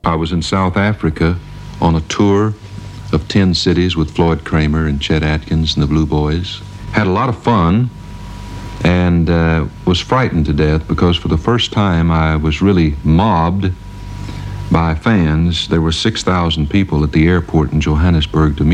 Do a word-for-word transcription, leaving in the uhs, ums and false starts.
I was in South Africa on a tour of ten cities with Floyd Kramer and Chet Atkins and the Blue Boys. Had a lot of fun and uh, was frightened to death because for the first time I was really mobbed by fans. There were six thousand people at the airport in Johannesburg to meet